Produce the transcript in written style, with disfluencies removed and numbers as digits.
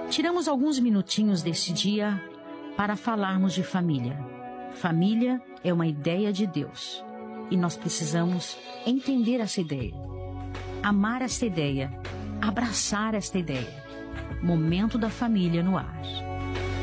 Tiramos alguns minutinhos deste dia para falarmos de família. Família é uma ideia de Deus e nós precisamos entender essa ideia, amar esta ideia, abraçar esta ideia. Momento da família no ar.